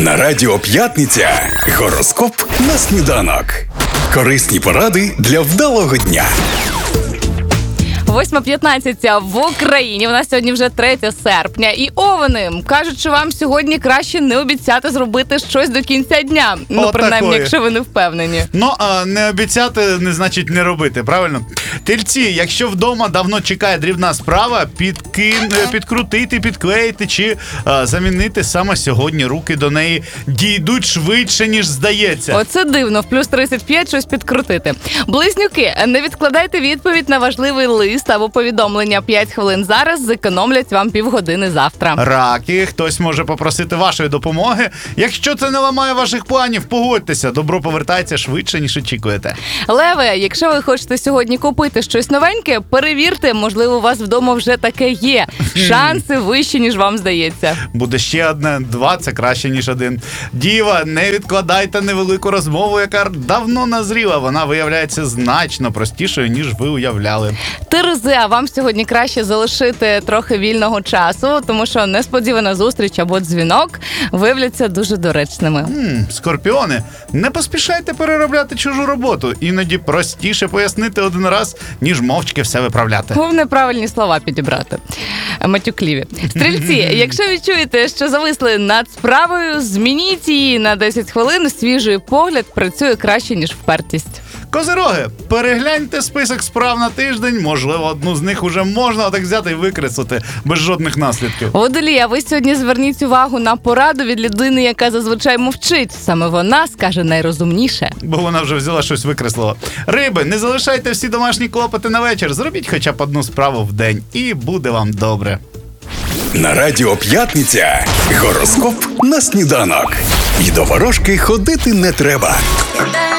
На Радіо П'ятниця гороскоп на сніданок. Корисні поради для вдалого дня. 8:15 в Україні. У нас сьогодні вже 3 серпня. І овни кажуть, що вам сьогодні краще не обіцяти зробити щось до кінця дня. Принаймні, якщо ви не впевнені. Не обіцяти не значить не робити, правильно? Тельці, якщо вдома давно чекає дрібна справа, підкрутити, підклеїти чи замінити саме сьогодні, руки до неї дійдуть швидше, ніж здається. Оце дивно, в плюс 35 щось підкрутити. Близнюки, не відкладайте відповідь на важливий лист або повідомлення 5 хвилин зараз, зекономлять вам півгодини завтра. Раки, хтось може попросити вашої допомоги. Якщо це не ламає ваших планів, погодьтеся, добро повертається швидше, ніж очікуєте. Леви, якщо ви хочете сьогодні купити щось новеньке, перевірте, можливо, у вас вдома вже таке є. Шанси вищі, ніж вам здається. Буде ще одне, 2 – це краще, ніж 1. Діва, не відкладайте невелику розмову, яка давно назріла. Вона виявляється значно простішою, ніж ви уявляли. Терези, а вам сьогодні краще залишити трохи вільного часу, тому що несподівана зустріч або дзвінок виявляться дуже доречними. Скорпіони, не поспішайте переробляти чужу роботу. Іноді простіше пояснити один раз, ніж мовчки все виправляти. Головне правильні слова підібрати. Матюкливі. Стрільці, якщо відчуєте, що зависли над справою, змініть її на 10 хвилин. Свіжий погляд працює краще, ніж впертість. Козироги, перегляньте список справ на тиждень. Можливо, одну з них уже можна отак взяти і викреслити без жодних наслідків. Водолій, а ви сьогодні зверніть увагу на пораду від людини, яка зазвичай мовчить. Саме вона скаже найрозумніше. Бо вона вже взяла щось викреслила. Риби, не залишайте всі домашні клопоти на вечір. Зробіть хоча б одну справу в день і буде вам добре. На Радіо П'ятниця гороскоп на сніданок. І до ворожки ходити не треба.